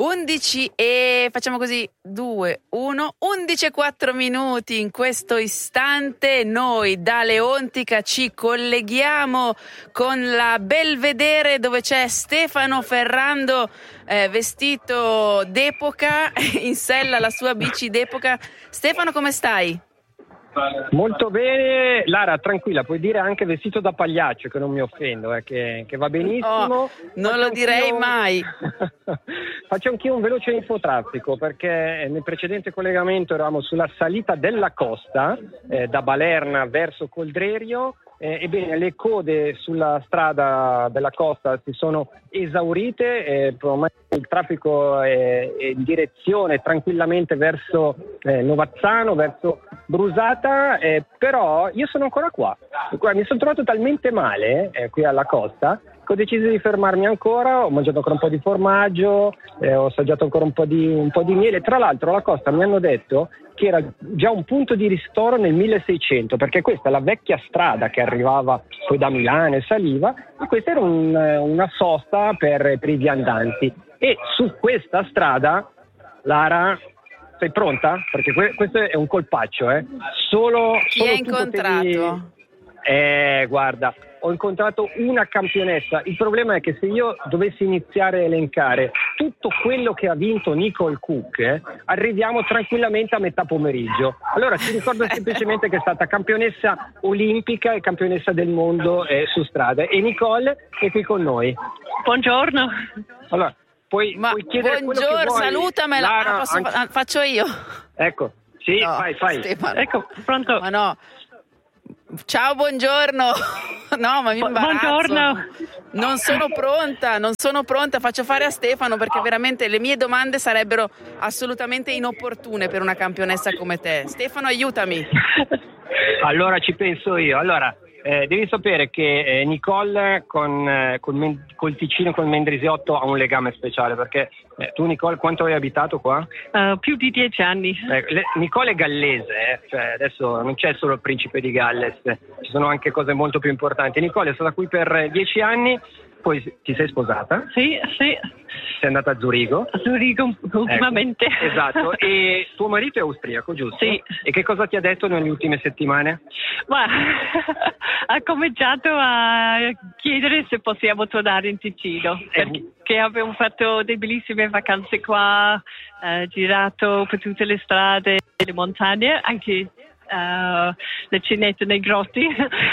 11 e facciamo così 2, 1, 11 e 4 minuti. In questo istante noi da Leontica ci colleghiamo con la Belvedere, dove c'è Stefano Ferrando vestito d'epoca, in sella la sua bici d'epoca. Stefano, come stai? Molto bene, Lara, tranquilla, puoi dire anche vestito da pagliaccio, che non mi offendo, che va benissimo. Non lo direi mai. Faccio anch'io un veloce infotraffico, perché nel precedente collegamento eravamo sulla salita della costa, da Balerna verso Coldrerio. Ebbene, le code sulla strada della costa si sono esaurite, ormai il traffico è in direzione tranquillamente verso Novazzano, verso Brusata, però io sono ancora qua. Mi sono trovato talmente male qui alla costa che ho deciso di fermarmi ancora. Ho mangiato ancora un po' di formaggio, ho assaggiato ancora un po' di miele. Tra l'altro alla costa mi hanno detto che era già un punto di ristoro nel 1600, perché questa è la vecchia strada che arrivava poi da Milano e saliva, e questa era una sosta per i viandanti. E su questa strada, Lara, sei pronta? Perché questo è un colpaccio, Chi hai incontrato? Guarda, ho incontrato una campionessa. Il problema è che se io dovessi iniziare a elencare tutto quello che ha vinto Nicole Cook, arriviamo tranquillamente a metà pomeriggio. Allora ti ricordo semplicemente che è stata campionessa olimpica e campionessa del mondo su strada, e Nicole è qui con noi. Buongiorno. Allora, puoi chiedere quello che vuoi. Salutamela. Lara, faccio io. Ecco, sì, No, fai. Stefano. Ecco, pronto. Ma no. Ciao, buongiorno. No, ma mi imbarazzo. Buongiorno. Non sono pronta, faccio fare a Stefano, perché veramente le mie domande sarebbero assolutamente inopportune per una campionessa come te. Stefano, aiutami. Allora ci penso io. Allora, devi sapere che Nicole col Ticino, con Mendrisiotto, ha un legame speciale, perché tu, Nicole, quanto hai abitato qua? Più di 10 anni. Nicole è gallese, cioè adesso non c'è solo il principe di Galles, ci sono anche cose molto più importanti. Nicole è stata qui per 10 anni, poi ti sei sposata? Sì. Sei andata a Zurigo? A Zurigo ultimamente. Ecco, esatto, e tuo marito è austriaco, giusto? Sì. E che cosa ti ha detto nelle ultime settimane? Ma ha cominciato a chiedere se possiamo tornare in Ticino, perché abbiamo fatto delle bellissime vacanze qua, girato per tutte le strade, le montagne, anche le cinette nei grotti.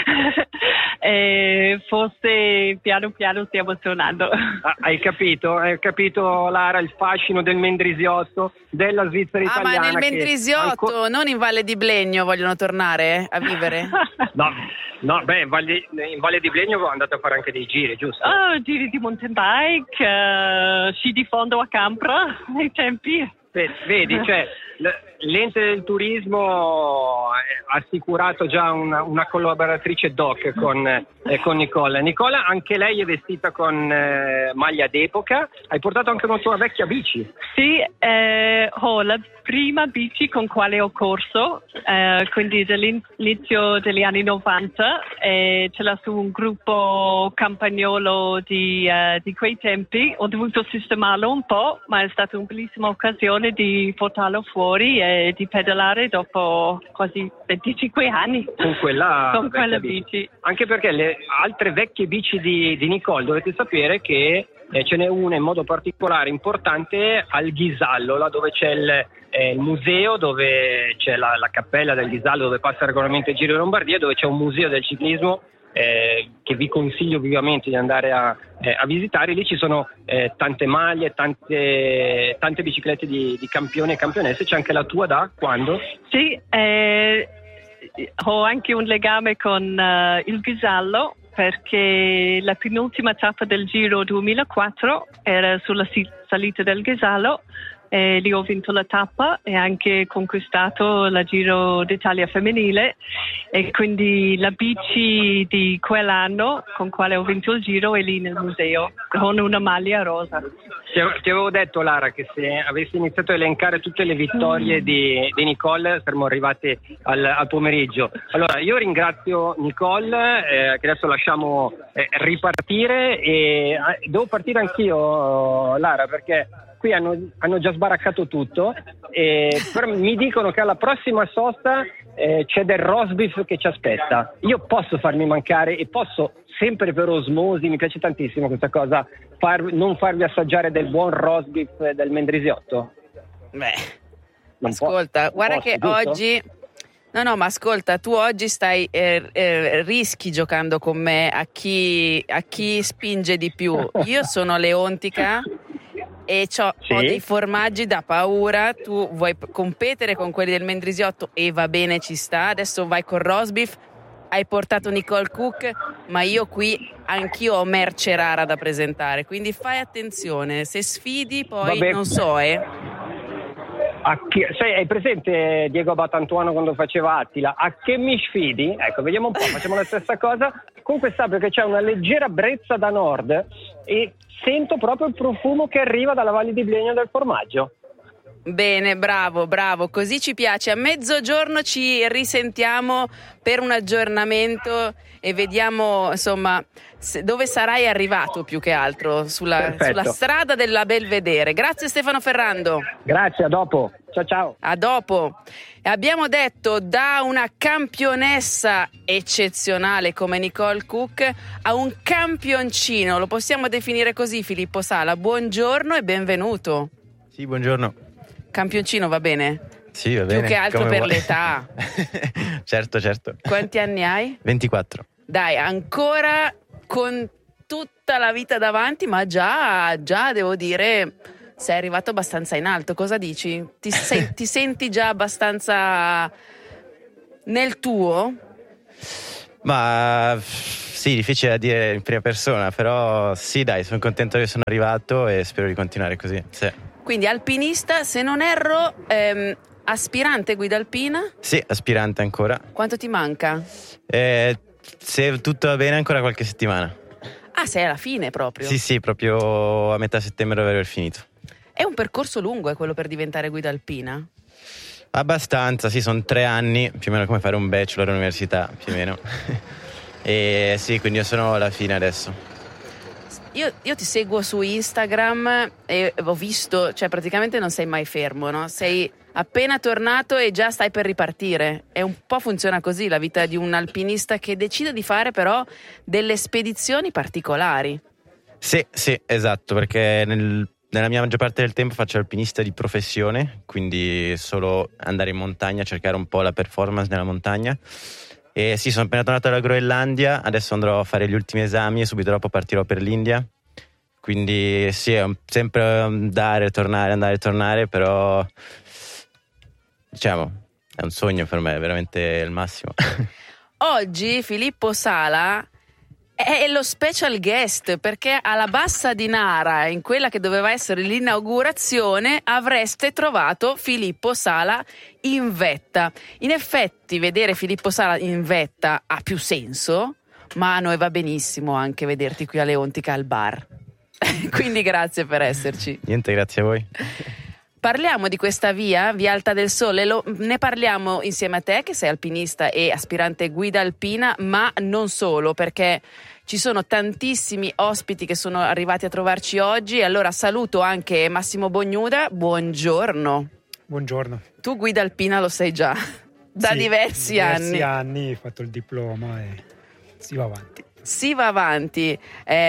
E forse piano piano stiamo tornando. Hai capito, Lara, il fascino del Mendrisiotto, della Svizzera italiana. Ma nel Mendrisiotto, non in Valle di Blegno, vogliono tornare a vivere? No, in Valle di Blegno andate a fare anche dei giri, giusto? Giri di mountain bike, sci di fondo a Campra, nei tempi. Vedi, cioè l'ente del turismo ha assicurato già una collaboratrice doc con Nicole. Nicola, anche lei è vestita con maglia d'epoca. Hai portato anche una tua vecchia bici? Sì, ho la prima bici con quale ho corso, quindi dall'inizio degli anni 90, e ce l'ho su un gruppo campagnolo di quei tempi. Ho dovuto sistemarlo un po', ma è stata una bellissima occasione di portarlo fuori e di pedalare dopo quasi 25 anni con quella bici. Anche perché le altre vecchie bici di Nicole, dovete sapere che ce n'è una in modo particolare importante al Ghisallo, là dove c'è il museo, dove c'è la cappella del Ghisallo, dove passa regolarmente il Giro di Lombardia, dove c'è un museo del ciclismo che vi consiglio vivamente di andare a visitare. Lì ci sono tante maglie, tante biciclette di campioni e campionesse. C'è anche la tua da quando? Sì, ho anche un legame con il Ghisallo, perché la penultima tappa del Giro 2004 era sulla salita del Ghisallo, e lì ho vinto la tappa e anche conquistato la Giro d'Italia femminile, e quindi la bici di quell'anno con quale ho vinto il Giro è lì nel museo con una maglia rosa. Ti avevo detto, Lara, che se avessi iniziato a elencare tutte le vittorie di Nicole saremmo arrivati al pomeriggio. Allora, io ringrazio Nicole, che adesso lasciamo ripartire, e devo partire anch'io, Lara, perché qui hanno già sbaraccato tutto, però mi dicono che alla prossima sosta c'è del roast beef che ci aspetta. Io posso farmi mancare e posso sempre per osmosi, mi piace tantissimo questa cosa, non farvi assaggiare del buon roast beef del Mendrisiotto? Beh, ascolta, guarda che giusto? oggi... No, ma ascolta, tu oggi rischi giocando con me a chi spinge di più. Io sono leontica e ho dei formaggi da paura. Tu vuoi competere con quelli del Mendrisiotto e va bene, ci sta. Adesso vai con roast beef, hai portato Nicole Cook, ma io qui anch'io ho merce rara da presentare, quindi fai attenzione, se sfidi poi non so, Hai presente Diego Batantuono quando faceva Attila? A che mi sfidi? Ecco, vediamo un po', facciamo la stessa cosa. Comunque sappio che c'è una leggera brezza da nord e sento proprio il profumo che arriva dalla Valle di Blegno del formaggio. Bene, bravo, così ci piace. A mezzogiorno ci risentiamo per un aggiornamento e vediamo insomma dove sarai arrivato più che altro sulla strada della Belvedere. Grazie Stefano Ferrando. Grazie, a dopo. Ciao. A dopo. Abbiamo detto da una campionessa eccezionale come Nicole Cook a un campioncino, lo possiamo definire così, Filippo Sala. Buongiorno e benvenuto. Sì, buongiorno. Campioncino va bene? Sì, va bene. Più che altro come per vuoi. L'età. Certo. Quanti anni hai? 24. Dai, ancora con tutta la vita davanti, ma già devo dire sei arrivato abbastanza in alto. Cosa dici? Ti senti già abbastanza nel tuo? Ma sì, difficile da dire in prima persona, però sì, dai, sono contento che sono arrivato e spero di continuare così. Sì. Quindi alpinista, se non erro, aspirante guida alpina? Sì, aspirante ancora. Quanto ti manca? Se tutto va bene, ancora qualche settimana. Ah, sei alla fine proprio? Sì, proprio a metà settembre dovrei aver finito. È un percorso lungo, quello per diventare guida alpina? Abbastanza, sì, sono 3 anni, più o meno come fare un bachelor all'università, più o meno. E sì, quindi io sono alla fine adesso. Io ti seguo su Instagram e ho visto, cioè praticamente non sei mai fermo, no? Sei appena tornato e già stai per ripartire. E un po' funziona così la vita di un alpinista che decide di fare però delle spedizioni particolari. Sì, esatto, perché nella mia maggior parte del tempo faccio alpinista di professione, quindi solo andare in montagna, cercare un po' la performance nella montagna. E sì, sono appena tornato dalla Groenlandia, adesso andrò a fare gli ultimi esami e subito dopo partirò per l'India. Quindi sì, è sempre andare e tornare, però diciamo è un sogno per me, è veramente il massimo. Oggi Filippo Sala è lo special guest, perché alla Bassa di Nara, in quella che doveva essere l'inaugurazione, avreste trovato Filippo Sala in vetta. In effetti vedere Filippo Sala in vetta ha più senso, ma a noi va benissimo anche vederti qui a Leontica al bar. Quindi grazie per esserci. Niente, grazie a voi. Parliamo di questa via Alta del Sole, ne parliamo insieme a te che sei alpinista e aspirante guida alpina, ma non solo, perché ci sono tantissimi ospiti che sono arrivati a trovarci oggi. Allora saluto anche Massimo Bognuda, buongiorno. Buongiorno. Tu guida alpina lo sei già da diversi anni. Diversi anni, ho fatto il diploma e si va avanti.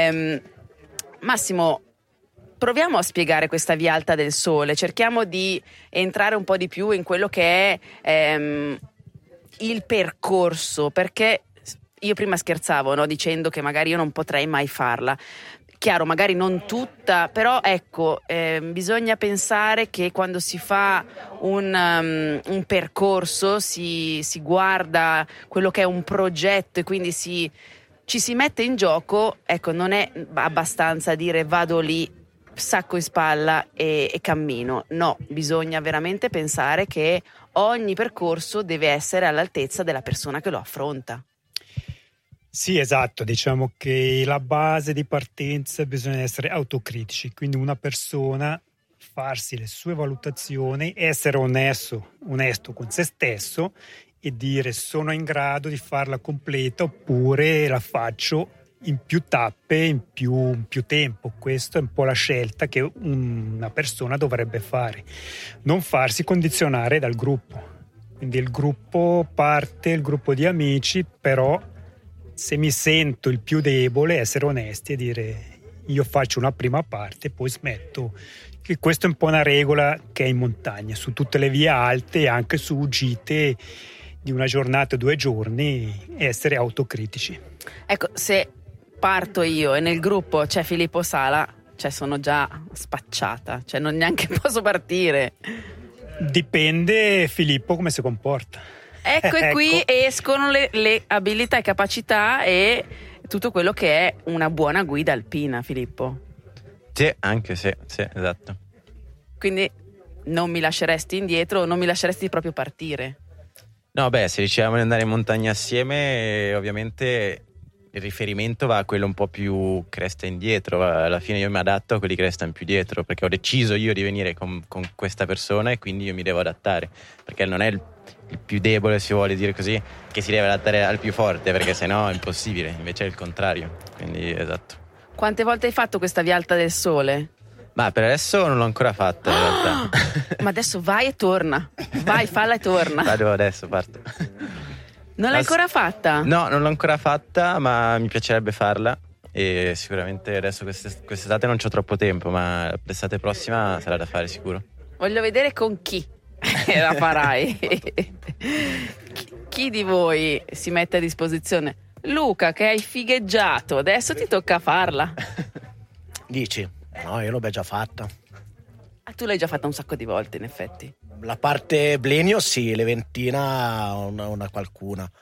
Massimo, proviamo a spiegare questa via Alta del Sole, cerchiamo di entrare un po' di più in quello che è il percorso, perché io prima scherzavo, no, dicendo che magari io non potrei mai farla. Chiaro, magari non tutta, però ecco, bisogna pensare che quando si fa un percorso si guarda quello che è un progetto e quindi ci si mette in gioco. Ecco, non è abbastanza dire vado lì, sacco in spalla e cammino. No, bisogna veramente pensare che ogni percorso deve essere all'altezza della persona che lo affronta. Sì, esatto, diciamo che la base di partenza bisogna essere autocritici, quindi una persona farsi le sue valutazioni, essere onesto con se stesso e dire sono in grado di farla completa oppure la faccio in più tappe, in più tempo. Questa è un po' la scelta che una persona dovrebbe fare, non farsi condizionare dal gruppo. Quindi il gruppo parte, il gruppo di amici, però se mi sento il più debole, essere onesti e dire io faccio una prima parte e poi smetto. Che questa è un po' una regola che è in montagna, su tutte le vie alte e anche su gite di una giornata o 2 giorni, essere autocritici. Ecco, se parto io e nel gruppo c'è Filippo Sala, cioè sono già spacciata, cioè non neanche posso partire. Dipende Filippo come si comporta. Ecco, e qui escono le abilità e capacità e tutto quello che è una buona guida alpina, Filippo. Sì, anche sì, esatto. Quindi non mi lasceresti indietro, non mi lasceresti proprio partire. No, beh, se diciamo di andare in montagna assieme, ovviamente il riferimento va a quello un po' più che resta indietro. Alla fine io mi adatto a quelli che restano più dietro, perché ho deciso io di venire con questa persona e quindi io mi devo adattare, perché non è il più debole, si vuole dire così, che si deve adattare al più forte, perché sennò è impossibile, invece è il contrario. Quindi esatto. Quante volte hai fatto questa Via Alta del Sole? Ma per adesso non l'ho ancora fatta in realtà. Ma adesso vai e torna. Vai, falla e torna. Vado adesso, parto. Non l'hai ancora fatta? No, non l'ho ancora fatta, ma mi piacerebbe farla. E sicuramente adesso quest'estate non c'ho troppo tempo, ma l'estate prossima sarà da fare sicuro. Voglio vedere con chi la farai. Chi di voi si mette a disposizione? Luca, che hai figheggiato, adesso ti tocca farla. Dici? No, io l'ho già fatta. Ah, tu l'hai già fatta un sacco di volte, in effetti. La parte Blenio sì, l'Eventina una qualcuna.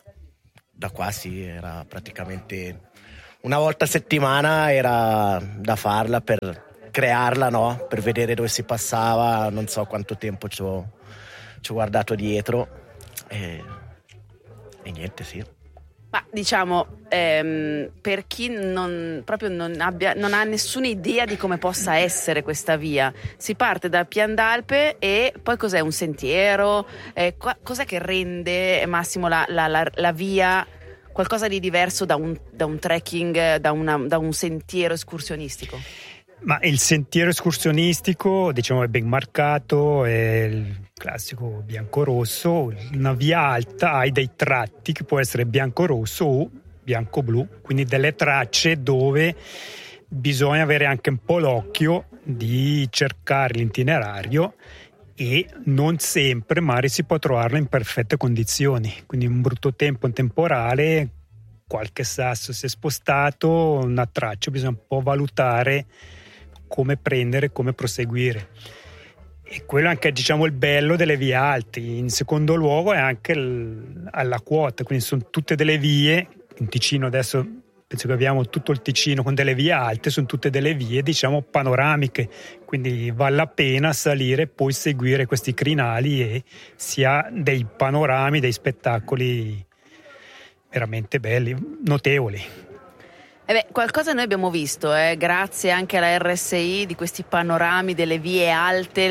Da qua sì, era praticamente una volta a settimana, era da farla per crearla, no? Per vedere dove si passava, non so quanto tempo ci ho guardato dietro e niente, sì. Ma diciamo, per chi non ha nessuna idea di come possa essere questa via, si parte da Pian d'Alpe e poi cos'è, un sentiero? Cos'è che rende, Massimo, la via qualcosa di diverso da un trekking, da un sentiero escursionistico? Ma il sentiero escursionistico, diciamo, è ben marcato, è il classico bianco-rosso. Una via alta hai dei tratti che può essere bianco-rosso o bianco-blu, quindi delle tracce dove bisogna avere anche un po' l'occhio di cercare l'itinerario e non sempre magari si può trovarlo in perfette condizioni, quindi un brutto tempo, un temporale, qualche sasso si è spostato, una traccia, bisogna un po' valutare come prendere, come proseguire. E quello è anche, diciamo, il bello delle vie alte. In secondo luogo è anche alla quota, quindi sono tutte delle vie. In Ticino adesso penso che abbiamo tutto il Ticino con delle vie alte, sono tutte delle vie, diciamo, panoramiche, quindi vale la pena salire e poi seguire questi crinali e si ha dei panorami, dei spettacoli veramente belli, notevoli. Qualcosa noi abbiamo visto, grazie anche alla RSI, di questi panorami delle vie alte,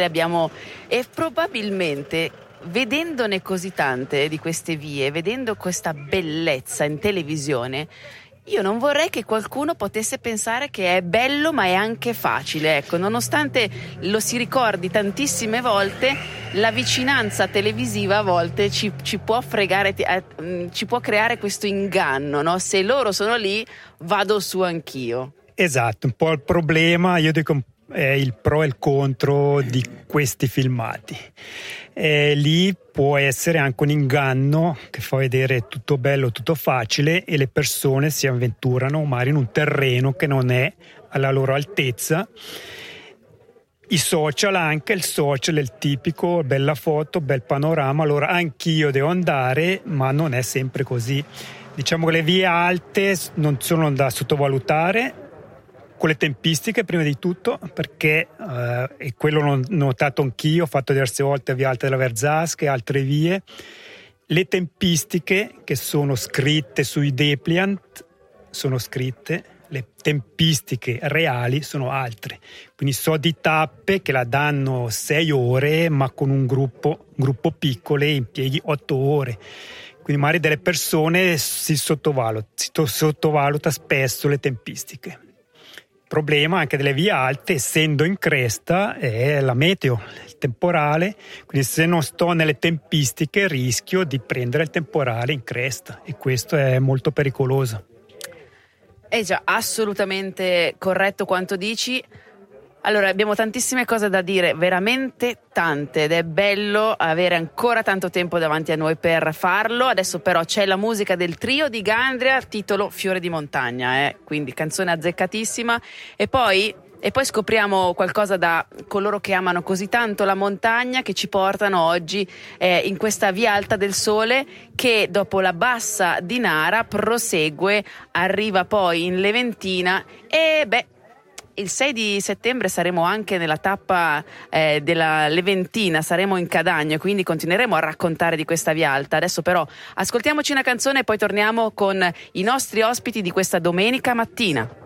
e probabilmente vedendone così tante di queste vie, vedendo questa bellezza in televisione, io non vorrei che qualcuno potesse pensare che è bello ma è anche facile, ecco, nonostante lo si ricordi tantissime volte, la vicinanza televisiva a volte ci può fregare, ci può creare questo inganno, no? Se loro sono lì, vado su anch'io. Esatto, un po' il problema, io dico, è il pro e il contro di questi filmati. Lì può essere anche un inganno che fa vedere tutto bello, tutto facile e le persone si avventurano magari in un terreno che non è alla loro altezza. I social, anche il social è il tipico, bella foto, bel panorama, allora anch'io devo andare, ma non è sempre così. Diciamo che le vie alte non sono da sottovalutare, con le tempistiche prima di tutto, perché e quello l'ho notato anch'io, ho fatto diverse volte Via Alta della Verzasca e altre vie, le tempistiche che sono scritte sui Depliant sono scritte, le tempistiche reali sono altre, quindi so di tappe che la danno 6 ore ma con un gruppo piccolo impieghi 8 ore, quindi magari delle persone si sottovaluta spesso le tempistiche. Il problema anche delle vie alte, essendo in cresta, è la meteo, il temporale, quindi se non sto nelle tempistiche rischio di prendere il temporale in cresta e questo è molto pericoloso. È già assolutamente corretto quanto dici. Allora, abbiamo tantissime cose da dire, veramente tante, ed è bello avere ancora tanto tempo davanti a noi per farlo. Adesso però c'è la musica del trio di Gandria, titolo Fiore di montagna, quindi canzone azzeccatissima. E poi scopriamo qualcosa da coloro che amano così tanto la montagna, che ci portano oggi in questa Via Alta del Sole, che dopo la Bassa di Nara prosegue, arriva poi in Leventina e il 6 di settembre saremo anche nella tappa della Leventina, saremo in Cadagno, quindi continueremo a raccontare di questa Via Alta. Adesso però ascoltiamoci una canzone e poi torniamo con i nostri ospiti di questa domenica mattina.